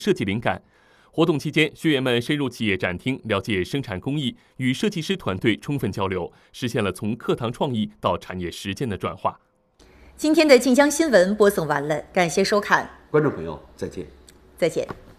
设计灵感。活动期间，学员们深入企业展厅，了解生产工艺，与设计师团队充分交流，实现了从课堂创意到产业实践的转化。 今天的晋江新闻播送完了，感谢收看， 观众朋友再见。 再见。